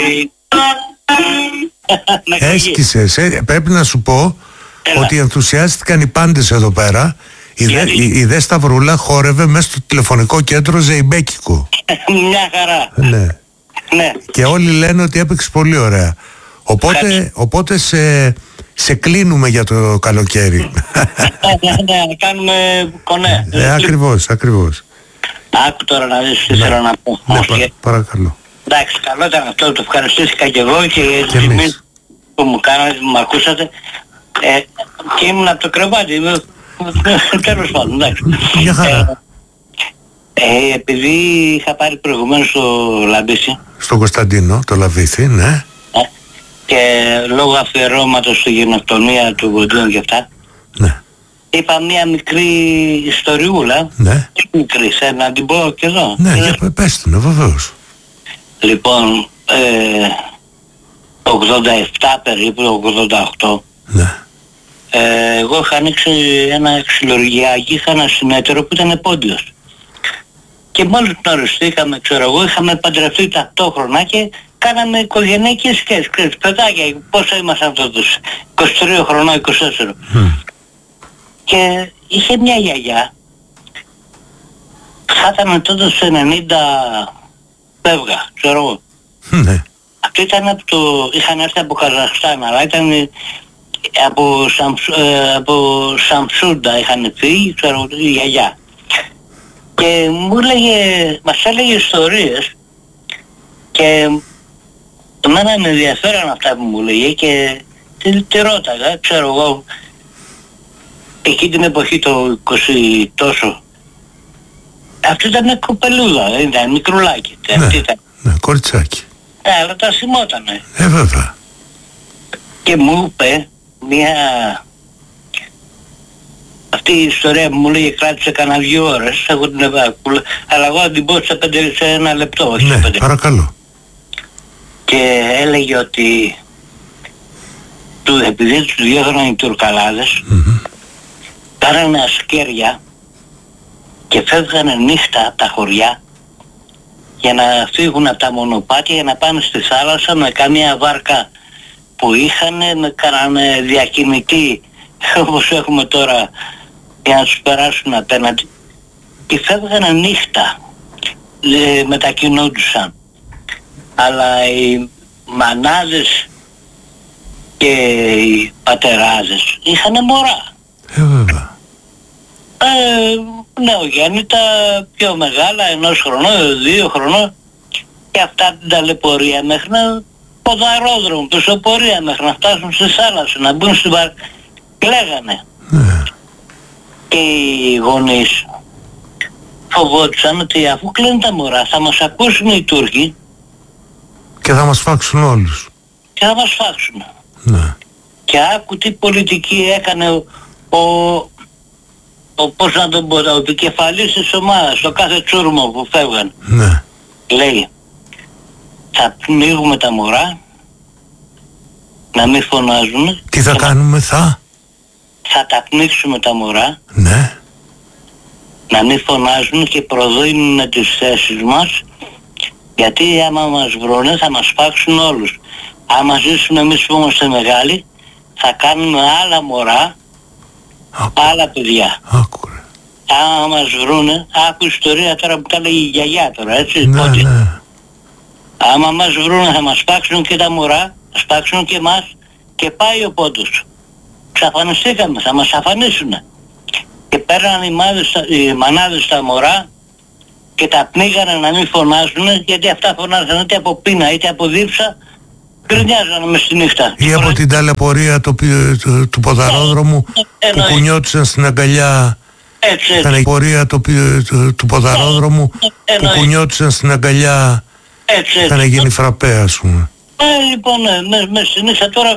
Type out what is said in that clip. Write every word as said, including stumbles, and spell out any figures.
Έσκησες, ε, πρέπει να σου πω. Έλα. Ότι ενθουσιάστηκαν οι πάντες εδώ πέρα. Η, δε, η, η Δε Σταυρούλα χόρευε μέσα στο τηλεφωνικό κέντρο ζεϊμπέκικο. Μια χαρά. Ναι. Ναι. Και όλοι λένε ότι έπαιξε πολύ ωραία. Οπότε, οπότε σε, σε κλείνουμε για το καλοκαίρι. Ναι, ναι, κάνουμε κονέ. Ε, ακριβώς, ακριβώς. Άκου τώρα να δεις τι θέλω να πω. Ναι, πα, παρακαλώ. Εντάξει, καλό ήταν αυτό, το ευχαριστήθηκα και εγώ και τη στιγμή που μου κάνατε, που με ακούσατε. Ε, και ήμουν από το κρεβάτι, τέλος πάντων, εντάξει. Μια χαρά. Ε, ε, επειδή είχα πάρει προηγουμένως στο Λαμπίση. Στον Κωνσταντίνο, το Λαβίθι, ναι. Ε, και λόγω αφιερώματος στη γενοκτονία του Κοντίνου και αυτά. Ναι. Είπα μια μικρή ιστοριούλα. Ναι. Τι μικρή, σε να την πω και εδώ. Ναι, ε, για πες την, βεβαίως. Λοιπόν, ε, ογδόντα επτά περίπου, ογδόντα οκτώ. Ναι. Ε, εγώ είχα ανοίξει ένα ξυλουργιάκι, είχα ένα συνέτερο που ήταν πόντιος. Και μόλις γνωριστήκαμε, ξέρω εγώ, είχαμε παντρευτεί ταυτόχρονα και κάναμε οικογενειακές σχέσεις, ξέρεις, παιδάκια, πόσο ήμασταν τότε, είκοσι τρία χρονών, είκοσι τέσσερα. Mm. Και είχε μια γιαγιά, θα ήταν τότε σε ενενήντα πεύγα, ξέρω εγώ. Ναι. Αυτή ήταν από το, είχαν έρθει από Καζαχστάν, αλλά ήταν από, Σαμσου, ε, από Σαμσούντα είχαν φύγει, ξέρω, η γιαγιά. Και μου έλεγε, μας έλεγε ιστορίες και εμένα με ενδιαφέραν αυτά που μου έλεγε και τη, τη ρώταγα, ξέρω εγώ, εκεί την εποχή το είκοσι τόσο. Αυτή ήταν κοπελούδα, δεν ήταν μικρουλάκι. Ναι, αυτή ήταν. Ναι, κοριτσάκι. Ναι, αλλά τα θυμότανε. Ε, βέβαια. Και μου είπε μια... Αυτή η ιστορία που μου λέγε κράτησε κανένα δύο ώρες, εγώ την εβάκουλα, αλλά εγώ την πω σε, πέντε, σε ένα λεπτό, όχι ναι, σε πέντε. Παρακαλώ. Και έλεγε ότι του, επειδή τους διώχναν οι Τουρκαλάδες, mm-hmm. πάρανε ασκέρια και φεύγανε νύχτα από τα χωριά για να φύγουν από τα μονοπάτια για να πάνε στη θάλασσα με καμία βάρκα που είχανε, με κάνανε διακινητή όπως έχουμε τώρα για να τους περάσουν απέναντι και φεύγανε νύχτα, ε, μετακινούντουσαν, αλλά οι μανάδες και οι πατεράδες είχανε μωρά. Ε, βέβαια. Ε, νεογέννητα, πιο μεγάλα, ενός χρονών, δύο χρονών, και αυτά την ταλαιπωρία μέχρι να ποδαρόδρομο, πεζοπορία μέχρι να φτάσουν στη θάλασσα, να μπουν στην βάρκα. Κλαίγανε. Ναι. Και οι γονείς φοβόντουσαν ότι αφού κλαίνουν τα μωρά θα μας ακούσουν οι Τούρκοι και θα μας φάξουν όλους. Και θα μας φάξουν. Ναι. Και άκου τι πολιτική έκανε ο, ο, ο πώς να τον πω, ο επικεφαλής της ομάδας, στο κάθε τσούρμο που φεύγαν. Ναι. Λέει, θα πνίγουμε τα μωρά, να μην φωνάζουν. Τι θα κάνουμε, θα? Θα τα πνίξουμε τα μωρά. Ναι. Να μην φωνάζουν και προδίνουν τις θέσεις μας, γιατί άμα μας βρούνε θα μας φάξουν όλους. Άμα ζήσουμε εμείς που είμαστε μεγάλοι, θα κάνουμε άλλα μωρά, Άκου. άλλα παιδιά. Άκουρε. Άμα μας βρούνε, άκου ιστορία τώρα που τα λέει η γιαγιά τώρα, έτσι. Ναι, πότε. Ναι. Άμα μας βρούνε θα μας φάξουν και τα μωρά, θα σπάξουν και εμάς και πάει ο πόντος. Ξαφανιστήκαμε, θα μας αφανίσουνε. Και πέραν οι, μάδες, οι μανάδες τα μωρά και τα πνίγανε να μην φωνάζουν, γιατί αυτά φωνάζανε είτε από πείνα είτε από δίψα, γκρινιάζανε μες στη νύχτα. Ή από την ταλαιπωρία του, του, του ποδαρόδρομου ε, που κουνιώτησαν στην αγκαλιά. Έτσι, Ήταν η πορεία του, του, του ποδαρόδρομου ε, που κουνιώτησαν στην αγκαλιά. Έτσι, Είχαν γίνει φραπέ, ας πούμε. Ε, λοιπόν, μες, μες στη νύχτα τώρα